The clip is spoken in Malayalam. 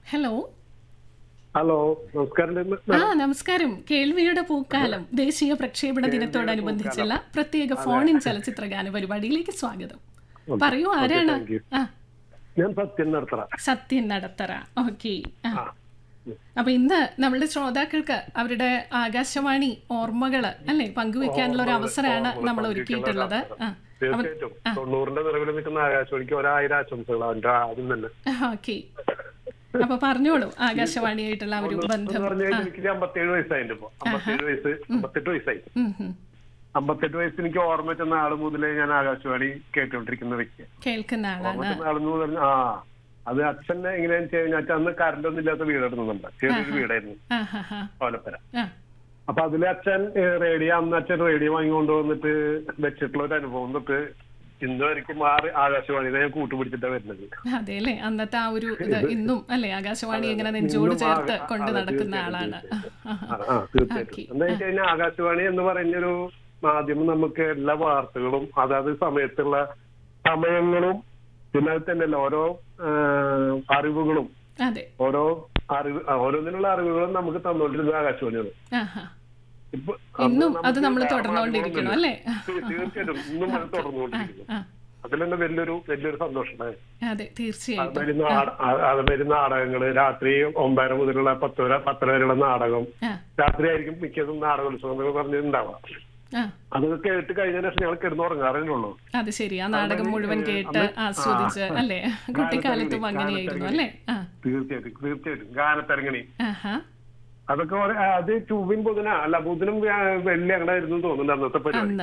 ഹലോ. ഹലോ, നമസ്കാരം. നമസ്കാരം. കേൾവിയുടെ പൂക്കാലം ദേശീയ പ്രക്ഷേപണ ദിനത്തോടനുബന്ധിച്ചുള്ള പ്രത്യേക ഫോണിൻ ചലച്ചിത്ര ഗാന പരിപാടിയിലേക്ക് സ്വാഗതം. പറയൂ, ആരാണ്? ഞാൻ സത്യൻ നടത്തറ. സത്യൻ നടത്തറ. ഓക്കെ. അപ്പൊ ഇന്ന് നമ്മളുടെ ശ്രോതാക്കൾക്ക് അവരുടെ ആകാശവാണി ഓർമ്മകള് അല്ലെ പങ്കുവെക്കാനുള്ള ഒരു അവസരമാണ് നമ്മൾ ഒരുക്കിയിട്ടുള്ളത്. തീർച്ചയായിട്ടും 90ന്റെ നിറവിൽ നിൽക്കുന്ന ആകാശവാണിക്ക് 1000 ആശംസകൾ അവന്റെ ആദ്യം തന്നെ. ഓക്കെ. അപ്പൊ പറഞ്ഞോളൂ, ആകാശവാണിയായിട്ടുള്ള ഒരു ബന്ധം. എനിക്ക് 57 വയസ്സായിട്ട് 58 വയസ്സായി. 58 വയസ്സ് എനിക്ക് ഓർമ്മ വെച്ച നാള് മുതലേ ഞാൻ ആകാശവാണി കേട്ടോണ്ടിരിക്കുന്ന വ്യക്തി. കേൾക്കുന്ന ആളാണ്. അത് അച്ഛൻ എങ്ങനെയാന്ന് വെച്ച് കഴിഞ്ഞാൽ അന്ന് കറണ്ട് ഒന്നും ഇല്ലാത്ത വീടെടുക്കുന്നുണ്ട്. ചെറിയൊരു വീടായിരുന്നു ഓലപ്പര. അപ്പൊ അതില് അച്ഛൻ അന്ന് അച്ഛൻ റേഡിയോ വാങ്ങിക്കൊണ്ട് വന്നിട്ട് വെച്ചിട്ടുള്ള ഒരു അനുഭവം തൊട്ട് ഇന്ന് വரைക്കും ആകാശവാണിയെ ഞാൻ കൂട്ടുപിടിച്ചിട്ടാ വരുന്നത്. അതെല്ലേ, അന്നത്തെ ആ ഒരു ഇന്നും അല്ലെ ആകാശവാണി എങ്ങനെ നെഞ്ചോട് ചേർത്ത് കൊണ്ട് നടക്കുന്ന ആളാണ്. തീർച്ചയായിട്ടും. എന്താ വെച്ച് കഴിഞ്ഞാൽ ആകാശവാണി എന്ന് പറയുന്നൊരു മാധ്യമം നമുക്ക് എല്ലാ വാർത്തകളും അതാത് സമയത്തുള്ള സമയങ്ങളും പിന്നെ അത് തന്നെയല്ല ഓരോ അറിവുകളും ഓരോന്നിനുള്ള അറിവുകളും നമുക്ക് തന്നോണ്ടിരുന്നത് ആകാശവാണിയാണ്. ഇന്നും അത് നമ്മൾ തുടർന്നുകൊണ്ടിരിക്കണം അല്ലേ? തീർച്ചയായിട്ടും ഇന്നും അത് തുടർന്നുകൊണ്ടിരിക്കുന്നു. അതിൽ തന്നെ വലിയൊരു സന്തോഷമാണ്. അതെ, തീർച്ചയായിട്ടും. അതുമാതിരി നാടകങ്ങള് രാത്രി 9:30 മുതലുള്ള 10 വരെയുള്ള നാടകം രാത്രി ആയിരിക്കും മിക്കതും നാടകോത്സവങ്ങൾ പറഞ്ഞിട്ടുണ്ടാവാം. അതൊക്കെ കേട്ട് കഴിഞ്ഞതിന് ശേഷം ഞങ്ങൾ കിടന്നുറങ്ങാറേ ഉള്ളൂ. അത് ശരി. ആ നാടകം മുഴുവൻ കേട്ട് ആസ്വദിച്ച് അല്ലേ? കുട്ടിക്കാലത്തും അങ്ങനെയായിരുന്നു അല്ലേ? തീർച്ചയായിട്ടും ഗാനത്തരങ്ങണി അതൊക്കെ അത് ചൊവ്വയും ബുധനും വെള്ളി അങ്ങനെ ആയിരുന്നു തോന്നുന്നുണ്ട് അന്നത്തെ പരിപാടി.